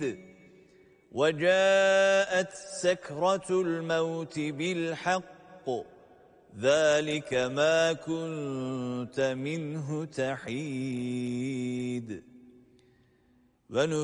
شديد وجاءت سكرة الموت بالحق ذلك ما كنت منه تحيد